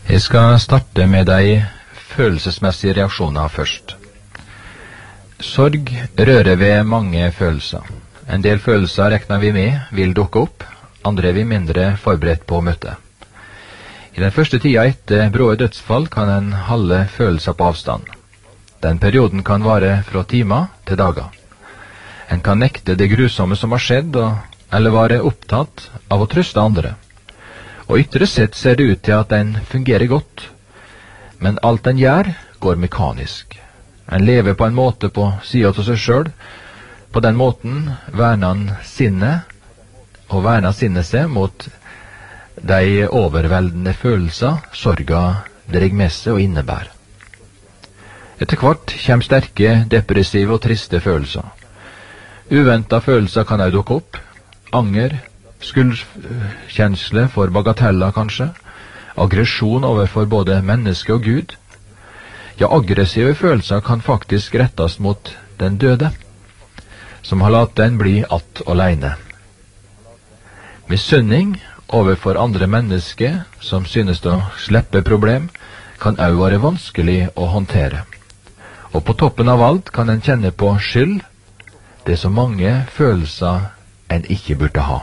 Jeg skal starte med de følelsesmessige reaksjoner først. Sorg rører ved mange følelser. En del følelser regner vi med vil dukke opp, andre er vi mindre forberedt på å møte. I den første tida etter bråe dødsfall kan en holde følelser på avstand. Den perioden kan vare fra timer til dager. En kan nekte det grusomme som har skjedd, eller være opptatt av å trøste andre. Og ytre sett ser det ut til at en fungerer godt, men alt en gjør går mekanisk. En lever på en måte på siden av seg selv. På den måten verner sinnet seg mot de overveldende følelser sorga drar med seg og innebærer. Etter hvert kommer sterke, depressive og triste følelser. Uventet følelser kan også dukke opp. Anger, skyldkjensle for bagateller kanskje, aggresjon overfor både menneske og Gud. Ja, aggressive følelser kan faktisk rettes mot den døde, som har latt den bli att alene. Misunning overfor andre mennesker som synes å slippe problem, kan også være vanskelig å håndtere. Og på toppen av alt kan en kjenne på skyld, det er så mange følelser en ikke burde ha.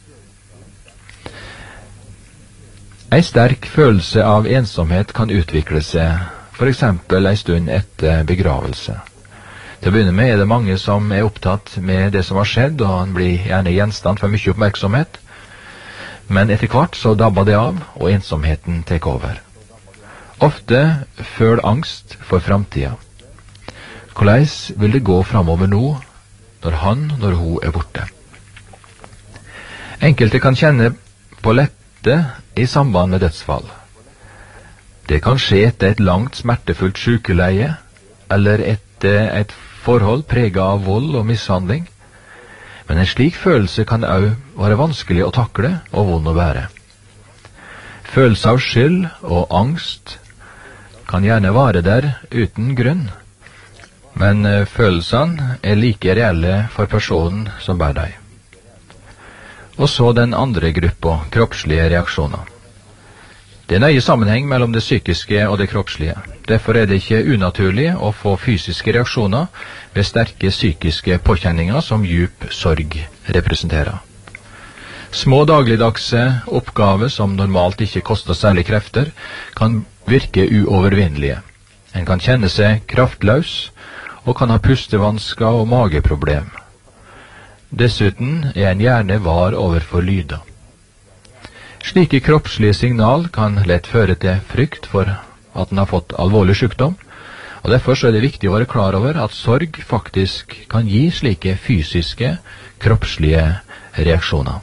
En sterk følelse av ensomhet kan utvikle seg, for eksempel en stund etter begravelse. Til å begynne med er det mange som er opptatt med det som har skjedd, og han blir gjerne gjenstand for mye oppmerksomhet. Men etter hvert så dabber det av, og ensomheten tar over. Ofte føler angst for framtida. Hvordan vil det gå framover nå, når hun er borte? Enkelte kan kjenne på lette i samband med dødsfall. Det kan skje etter et langt smertefullt sykeleie, eller etter et forhold preget av vold og mishandling. Men en slik følelse kan også være vanskelig å takle og vond å bære. Følelse av skyld og angst kan gjerne være der uten grunn, men følelsene er like reelle for personen som bærer dem. Og så den andre gruppa, kroppslige reaksjoner. Det er nøye sammenheng mellom det psykiske og det kroppslige. Derfor er det ikke unaturlig å få fysiske reaksjoner ved sterke psykiske påkjenninger som djup sorg representerer. Små dagligdagse oppgaver som normalt ikke koster særlig krefter, kan virke uovervinnelige. En kan kjenne seg kraftløs og kan ha pustevansker og mageproblem. Dessuten er en gjerne var overfor lyder. Slike kroppslige signal kan lett føre til frykt for at en har fått alvorlig sykdom, og derfor så er det viktig å være klar over at sorg faktisk kan gi slike fysiske, kroppslige reaksjoner.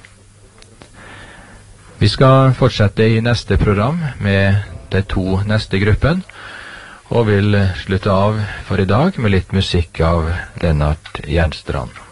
Vi skal fortsette i neste program med de to neste gruppen, og vil slutte av for i dag med litt musikk av Lennart Jernstrand.